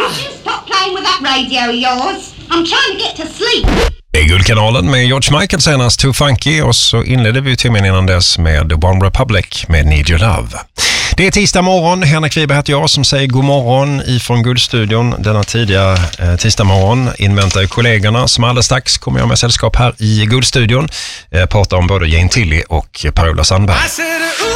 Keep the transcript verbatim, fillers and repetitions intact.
Stop playing with that radio of yours. I'm trying to get to sleep. Det är Guldkanalen med George Michael senast, Too Funky, och så inledde vi timmen innan dess med One Republic med Need Your Love. Det är tisdag morgon, Henrik Wiberg heter jag som säger god morgon ifrån Guldstudion denna tidiga eh, tisdag morgon. Inväntar kollegorna som alldeles strax kommer jag med sällskap här i Guldstudion. Eh, pratar om både Jane Tilly och Per-Ola Sandberg.